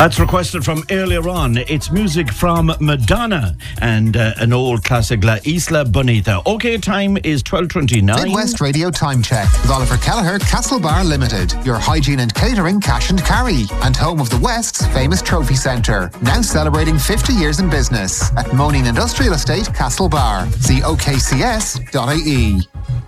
That's requested from earlier on. It's music from Madonna and an old classic, La Isla Bonita. OK, time is 12:29. Midwest Radio Time Check with Oliver Kelleher, Castlebar Limited. Your hygiene and catering cash and carry. And home of the West's famous trophy centre. Now celebrating 50 years in business at Moaning Industrial Estate, Castlebar. See okcs.ie.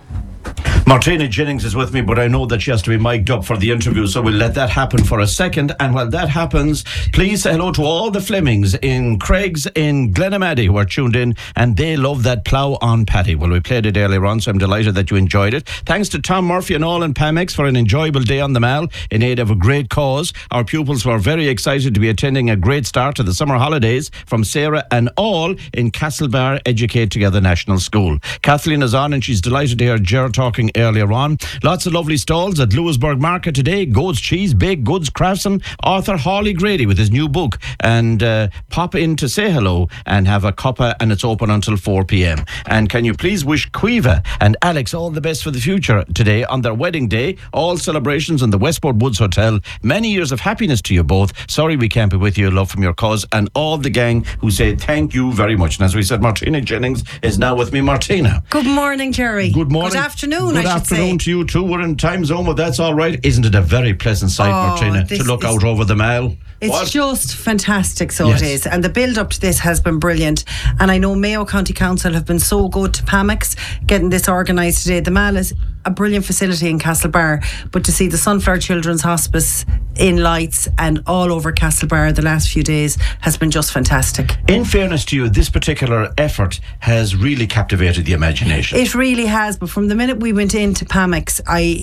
Martina Jennings is with me, but I know that she has to be mic'd up for the interview, so we'll let that happen for a second. And while that happens, please say hello to all the Flemings in Craig's in Glenamaddy who are tuned in, and they love that plough on Paddy. Well, we played it earlier on, so I'm delighted that you enjoyed it. Thanks to Tom Murphy and all in Pamex for an enjoyable day on the Mall in aid of a great cause. Our pupils were very excited to be attending a great start to the summer holidays from Sarah and all in Castlebar Educate Together National School. Kathleen is on and she's delighted to hear Ger talking earlier on. Lots of lovely stalls at Lewisburg Market today. Goat's cheese, baked goods, craftsman, author Hawley Grady with his new book. And pop in to say hello and have a cuppa, and it's open until 4 p.m. And can you please wish Quiva and Alex all the best for the future today on their wedding day. All celebrations in the Westport Woods Hotel. Many years of happiness to you both. Sorry we can't be with you. Love from your cuz and all the gang who say thank you very much. And as we said, Martina Jennings is now with me. Martina. Good morning, Jerry. Good morning. Good afternoon, Good afternoon to you too. We're in time zone, but that's all right. Isn't it a very pleasant sight, Martina, to look out over the Mall? It's just fantastic, so yes. It is. And the build-up to this has been brilliant. And I know Mayo County Council have been so good to Pamex getting this organised today. The Mall is a brilliant facility in Castlebar, but to see the Sunflower Children's Hospice in lights and all over Castlebar the last few days has been just fantastic. In fairness to you, this particular effort has really captivated the imagination. It really has, but from the minute we went into Pamex,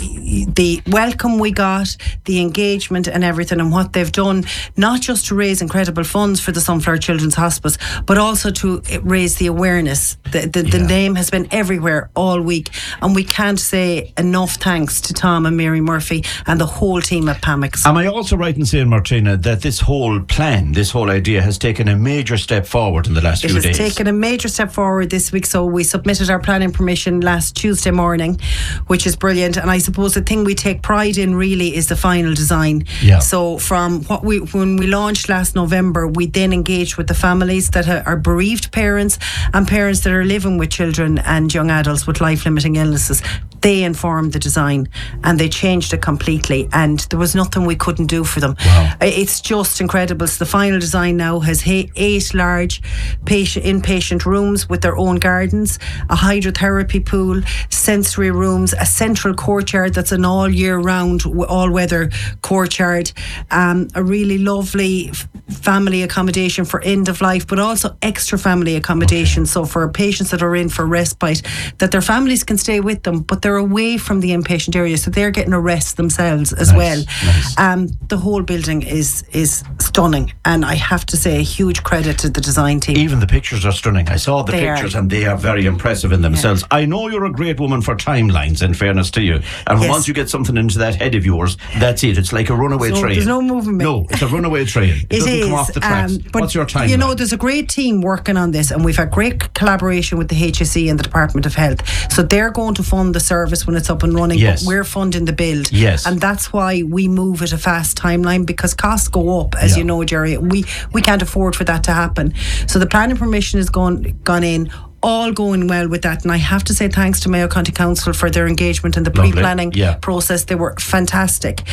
the welcome we got, the engagement and everything, and what they've done, not just to raise incredible funds for the Sunflower Children's Hospice, but also to raise the awareness. The name has been everywhere all week, and we can't say enough thanks to Tom and Mary Murphy and the whole team at Pamex. Am I also right in saying, Martina, that this whole plan, this whole idea has taken a major step forward in the last few days? It has taken a major step forward this week. So we submitted our planning permission last Tuesday morning, which is brilliant. And I suppose the thing we take pride in really is the final design. Yeah. So from when we launched last November, we then engaged with the families that are bereaved parents and parents that are living with children and young adults with life-limiting illnesses. They informed the design and they changed it completely, and there was nothing we couldn't do for them. Wow. It's just incredible. So the final design now has 8 large inpatient rooms with their own gardens, a hydrotherapy pool, sensory rooms, a central courtyard that's an all year round, all weather courtyard, a really lovely family accommodation for end of life, but also extra family accommodation. So for patients that are in for respite, that their families can stay with them, but they're away from the inpatient area, so they're getting a rest themselves as well. Nice. The whole building is stunning, and I have to say a huge credit to the design team. Even the pictures are stunning. I saw the pictures and they are very impressive in themselves. Yeah. I know you're a great woman for timelines, in fairness to you, and once you get something into that head of yours, that's it. It's like a runaway train. There's no moving. No, it's a runaway train. It doesn't come off the tracks. What's your timeline? You know, there's a great team working on this, and we've had great collaboration with the HSE and the Department of Health. So they're going to fund the service when it's up and running, but we're funding the build. Yes. And that's why we move at a fast timeline, because costs go up, as you know, Jerry. We can't afford for that to happen. So the planning permission has gone in, all going well with that, and I have to say thanks to Mayo County Council for their engagement in the pre-planning process. They were fantastic.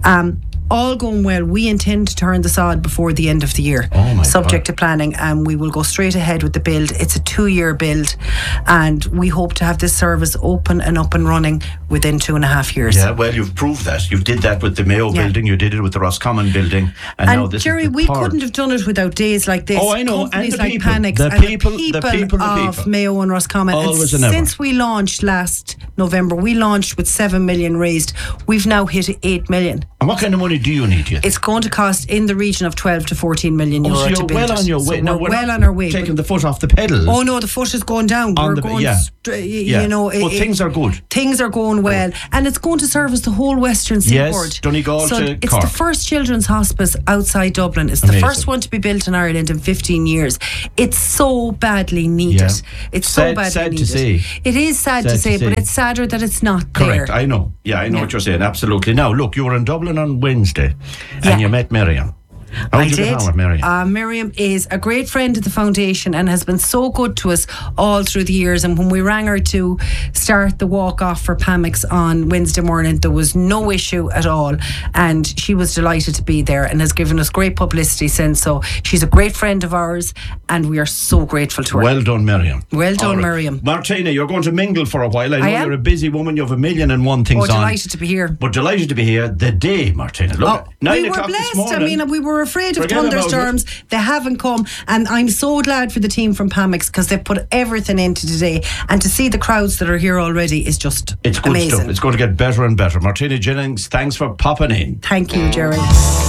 All going well. We intend to turn the sod before the end of the year, subject to planning, and we will go straight ahead with the build. It's a 2-year build, and we hope to have this service open and up and running within 2.5 years. Yeah, well, you've proved that. You did that with the Mayo building, you did it with the Roscommon building, and now this Jerry, is the we couldn't have done it without days like this. Oh, I know. Companies and the like people, Panex the people of Mayo and Roscommon. Always and and since we launched last November, we launched with 7 million raised. We've now hit 8 million. And what kind of money do you need? It's going to cost in the region of 12 to 14 million euro so to you're build well on your way. So now we're well on our way. Taking the foot off the pedal. Oh no, the foot is going down. We're going you know. But things are good. Things are going well, and it's going to service the whole Western Seaboard. Yes, Donegal to Cork. It's the first children's hospice outside Dublin. It's the first one to be built in Ireland in 15 years. It's so badly needed. It's so badly needed. To say. It is sad to say, but it's sadder that it's not there. Correct, I know. Yeah, I know what you're saying. Absolutely. Now, look, you were in Dublin on Wednesday, and you met Miriam. How did you get on with Miriam? Miriam is a great friend of the foundation and has been so good to us all through the years. And when we rang her to start the walk off for Pamix on Wednesday morning, there was no issue at all, and she was delighted to be there and has given us great publicity since. So she's a great friend of ours, and we are so grateful to her. Well done, Miriam. Well done, Miriam. Martina, you're going to mingle for a while. I know you're a busy woman. You have 1,001 things on. Delighted to be here. But delighted to be here. The day, Martina. Look, 9 o'clock this morning. I mean, we were afraid of thunderstorms. They haven't come, and I'm so glad for the team from Pamix because they've put everything into today, and to see the crowds that are here already is just it's good amazing stuff. It's going to get better and better. Martina Jennings, thanks for popping in. Thank you, Jerry.